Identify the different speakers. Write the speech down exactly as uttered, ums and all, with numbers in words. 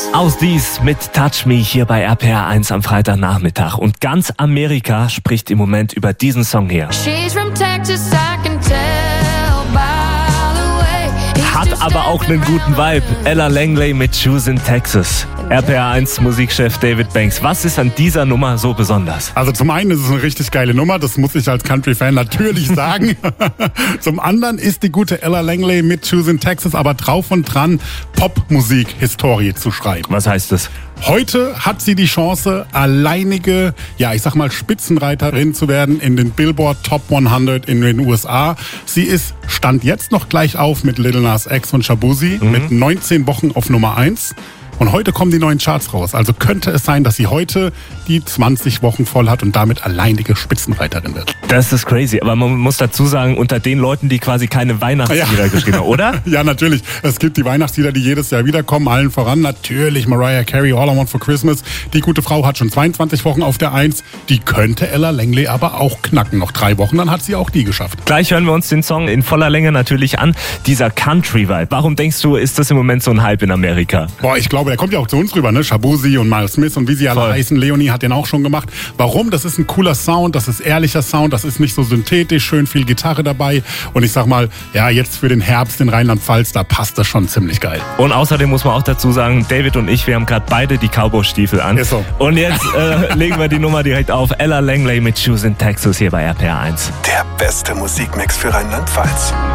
Speaker 1: Aus dies mit Touch Me hier bei R P R eins am Freitagnachmittag. Und ganz Amerika spricht im Moment über diesen Song hier.
Speaker 2: She's from Texas, I can tell by the way.
Speaker 1: Hat aber auch einen guten Vibe. Ella Langley mit Shoes in Texas. R P R eins Musikchef David Banks. Was ist an dieser Nummer so besonders?
Speaker 3: Also zum einen ist es eine richtig geile Nummer, das muss ich als Country-Fan natürlich sagen. Zum anderen ist die gute Ella Langley mit Shoes in Texas aber drauf und dran, Popmusik-Historie zu schreiben.
Speaker 1: Was heißt das?
Speaker 3: Heute hat sie die Chance, alleinige, ja, ich sag mal, Spitzenreiterin zu werden in den Billboard Top hundert in den U S A. Sie ist, stand jetzt noch gleich auf mit Lil Nas X und Shaboozey mhm. mit neunzehn Wochen auf Nummer eins. Und heute kommen die neuen Charts raus. Also könnte es sein, dass sie heute die zwanzig Wochen voll hat und damit alleinige Spitzenreiterin wird.
Speaker 1: Das ist crazy. Aber man muss dazu sagen, unter den Leuten, die quasi keine Weihnachtslieder ja. geschrieben haben, oder?
Speaker 3: Ja, natürlich. Es gibt die Weihnachtslieder, die jedes Jahr wiederkommen. Allen voran natürlich Mariah Carey, All I Want for Christmas. Die gute Frau hat schon zweiundzwanzig Wochen auf der Eins. Die könnte Ella Langley aber auch knacken. Noch drei Wochen, dann hat sie auch die geschafft.
Speaker 1: Gleich hören wir uns den Song in voller Länge natürlich an. Dieser Country-Vibe. Warum denkst du, ist das im Moment so ein Hype in Amerika?
Speaker 3: Boah, ich glaube, der kommt ja auch zu uns rüber, ne? Shaboozey und Miles Smith und wie sie alle
Speaker 1: Voll.
Speaker 3: heißen. Leonie hat den auch schon gemacht. Warum? Das ist ein cooler Sound, das ist ehrlicher Sound, das ist nicht so synthetisch, schön viel Gitarre dabei. Und ich sag mal, ja, jetzt für den Herbst in Rheinland-Pfalz, da passt das schon ziemlich geil.
Speaker 1: Und außerdem muss man auch dazu sagen, David und ich, wir haben gerade beide die Cowboy-Stiefel an.
Speaker 3: Ist so.
Speaker 1: Und jetzt äh, legen wir die Nummer direkt auf. Ella Langley mit Shoes in Texas hier bei R P R eins.
Speaker 4: Der beste Musikmix für Rheinland-Pfalz.